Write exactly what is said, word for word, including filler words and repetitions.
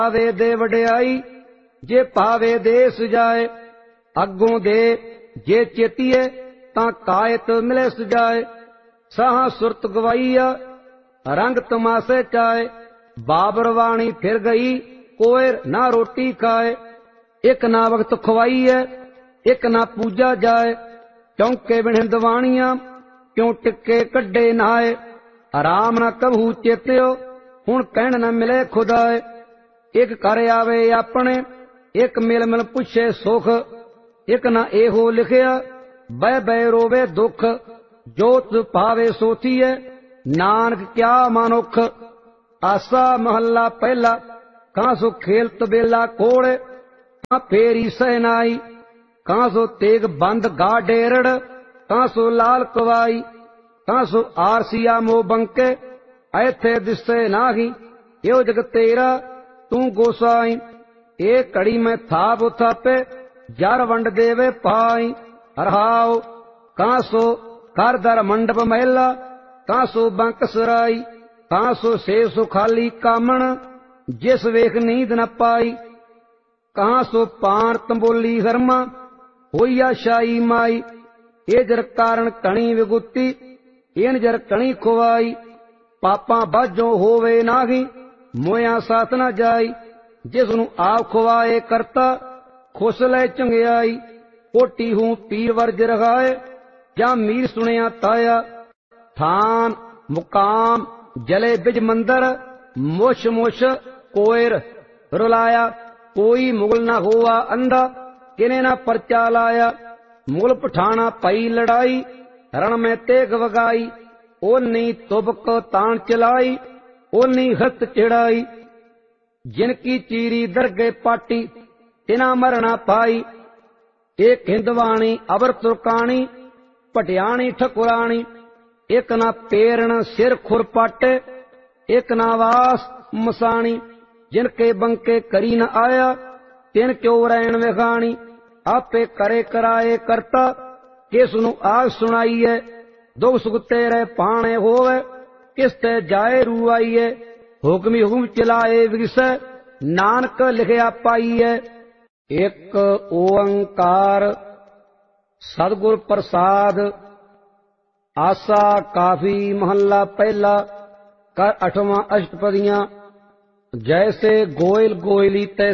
ਭਾਵੇ ਦੇ ਵਡਿਆਈ ਜੇ ਭਾਵੇ ਦੇ ਸੁਜਾਏ। ਅੱਗੋਂ ਦੇ ਜੇ ਚੇਤੀਏ ਤਾਂ ਕਾਇਤ ਮਿਲੇ ਸੁਜਾਏ। ਸਾਹਾਂ ਸੁਰਤ ਗਵਾਈਆ ਰੰਗ ਤਮਾਸੇ ਚਾਏ। ਬਾਬਰ ਵਾਣੀ ਫਿਰ ਗਈ ਕੋਇਰ ਨਾ ਰੋਟੀ ਖਾਏ। ਇੱਕ ਨਾ ਵਕਤ ਖਵਾਈਐ ਇੱਕ ਨਾ ਪੂਜਾ ਜਾਏ। ਚੌਂਕੇ ਬਿਨ ਹਿੰਦਵਾਣੀਆਂ ਕਿਉਂ ਟਿੱਕੇ ਕੱਢੇ ਨਾਏ। ਆਰਾਮ ਨਾ ਕਬਹੂ ਚੇਤਿਓ ਹੁਣ ਕਹਿਣ ਨਾ ਮਿਲੇ ਖੁਦਾਏ। ਇੱਕ ਕਰ ਆਵੇ ਆਪਣੇ ਇੱਕ ਮਿਲ ਮਿਲ ਪੁੱਛੇ ਸੁਖ। ਇੱਕ ਨਾ ਇਹੋ ਲਿਖਿਆ ਬਹਿ ਬਹਿ ਰੋਵੇ ਦੁੱਖ। ਜੋ ਤੁ ਭਾਵੇ ਸੋਥੀਐ ਨਾਨਕ ਕਿਆ ਮਨੁੱਖ। ਆਸਾ ਮਹੱਲਾ ਪਹਿਲਾ ਕਾਂ ਸੋ ਖੇਲ ਤਬੇਲਾ ਕੋੜ ਕਾਂ ਫੇਰੀ ਸਹਿਨਾਈ। ਕਾਂ ਸੋ ਤੇਗ ਬੰਦ ਗਾ ਡੇਰੜ ਕਾਂ ਸੋ ਲਾਲ ਕਵਾਈ। ਕਾਂ ਸੋ ਆਰਸੀਆ ਮੋ ਬੰਕੇ ਐਥੇ ਦਿਸੇ ਨਾਹੀ। ਇਹੋ ਜਗ ਤੇਰਾ ਤੂੰ ਗੋਸਾਈ। ਇਹ ਘੜੀ ਮੈਂ ਥਾਪ ਉਥਾਪੇ ਜਰ ਵੰਡ ਦੇਵੇ ਪਾਈ। ਰਹਾਉ ਕਾਂ ਸੋ ਕਰ ਦਰ ਮੰਡਪ ਮਹਿਲਾ ਕਾਂ ਸੋ ਬੰਕ ਸਰਾਈ। ਕਾਂ ਸੋ ਸੇ ਸੋ ਖਾਲੀ ਕਾਮਣ ਜਿਸ ਵੇਖ ਨੀਂਦ ਨ ਪਾਈ। ਕਾਂ ਸੋ ਪਾਣ ਤੰਬੋਲੀ ਹਰਮਾ ਹੋਈਆ ਸ਼ਾਈ ਮਾਈ। ਇਹ ਜਰ ਕਾਰਨ ਕਣੀ ਵਿਗੁੱਤੀ ਇਹਨ ਜਰ ਕਣੀ ਖੁਆਈ। ਪਾਪਾਂ ਬਾਝੋਂ ਹੋਵੇ ਨਾਹੀ ਮੋਇਆ ਸਾਥ ਨਾ ਜਾਈ। ਜਿਸ ਨੂੰ ਆਪ ਖਵਾਏ ਕਰਤਾ ਖੁਸ ਲੈ ਚੰਗਿਆਈ। ਕੋਟੀ ਹੂੰ ਪੀਰ ਵਰਜ ਰਖਾਏ ਜਾਂ ਮੀਰ ਸੁਣਿਆ ਤਾਇਆ। ਥਾਨ ਮੁਕਾਮ ਜਲੇ ਬਿਜ ਮੰਦਰ ਮੁਸ਼ ਮੁਸ਼ ਕੋਇਰ ਰੁਲਾਇਆ। ਕੋਈ ਮੁਗਲ ਨਾ ਹੋਆ ਅੰਧਾ ਕਿਨੇ ਨਾ ਪਰਚਾ ਲਾਇਆ। ਮੁਗਲ ਪਠਾਣਾ ਪਈ ਲੜਾਈ ਰਣ ਮੈਂ ਤੇਗ ਵਗਾਈ। ਓਨੀ ਤੁਬਕ ਤਾਣ ਚਲਾਈ ਓਨੀ ਹੱਥ ਚੜਾਈ। ਜਿਨ ਕੀ ਚੀਰੀ ਦਰਗੇ ਪਾਟੀ ਤਿਨਾ ਮਰਣਾ ਪਾਈ। ਇੱਕ ਹਿੰਦਵਾਣੀ ਅਬਰ ਤੁਰਕਾਣੀ ਪਟਿਆਣੀ ਠਕੁਰਾਣੀ। ਇੱਕ ਨਾ ਪੇਰਣ ਸਿਰ ਖੁਰ ਪਾਟੇ ਇੱਕ ਨਾ ਵਾਸ ਮਸਾਣੀ। ਜਿਨ ਕੇ ਬੰਕੇ ਕਰੀ ਨ ਆਇਆ ਤਿਨ ਕਿਉ ਰੈਣ ਵਿਖਾਣੀ। ਆਪੇ ਕਰੇ ਕਰਾਏ ਕਰਤਾ ਕਿਸ ਨੂੰ ਆਗ ਸੁਣਾਈਏ। ਦੁਖ ਸੁਖ ਤੇਰੇ ਪਾਣੇ ਹੋਵੇ ਕਿਸ ਤੇ ਜਾਏ ਰੂ ਆਈਏ। ਹੁਕਮੀ ਹੁਕਮ ਚਲਾਏ ਵਿਗਸੈ ਨਾਨਕ ਲਿਖਿਆ ਪਾਈਐ। ਇੱਕ ਓੰਕਾਰ ਸਤਿਗੁਰ ਪ੍ਰਸਾਦ। ਆਸਾ ਕਾਫੀ ਮਹੱਲਾ ਪਹਿਲਾ ਕਰ ਅਠਵਾਂ ਅਸ਼ਟਪਦੀਆਂ। ਜੈਸੇ ਗੋਇਲ ਗੋਇਲੀ ਤੈ